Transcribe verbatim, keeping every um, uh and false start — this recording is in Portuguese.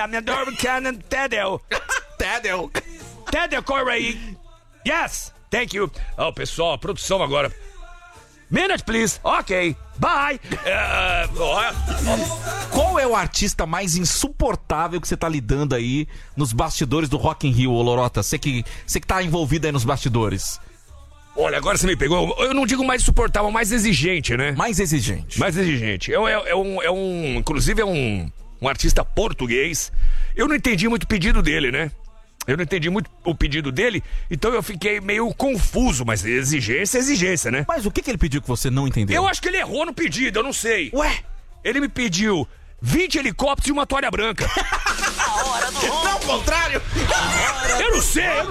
Tedel. Tedel. Tedel Corey. Yes, thank you. Oh, pessoal, produção agora. Minute, please. Ok, bye. Uh, uh, Qual é o artista mais insuportável que você tá lidando aí nos bastidores do Rock in Rio, ô Lorota? Você que, você que tá envolvido aí nos bastidores. Olha, agora você me pegou. Eu não digo mais suportável, mais exigente, né? Mais exigente. Mais exigente. É, é, é, um, é um. Inclusive, é um, um artista português. Eu não entendi muito o pedido dele, né? Eu não entendi muito o pedido dele, então eu fiquei meio confuso, mas exigência é exigência, né? Mas o que, que ele pediu que você não entendeu? Eu acho que ele errou no pedido, eu não sei. Ué? Ele me pediu vinte helicópteros e uma toalha branca. A hora do Não, ao contrário. Eu não sei, eu não